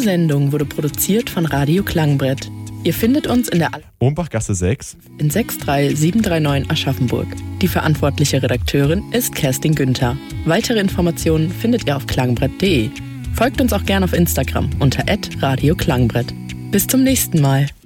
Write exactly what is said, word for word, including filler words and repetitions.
Sendung wurde produziert von Radio Klangbrett. Ihr findet uns in der Ohnbachgasse sechs in sechs drei sieben drei neun Aschaffenburg. Die verantwortliche Redakteurin ist Kerstin Günther. Weitere Informationen findet ihr auf klangbrett punkt de. Folgt uns auch gerne auf Instagram unter at radio klangbrett. Bis zum nächsten Mal.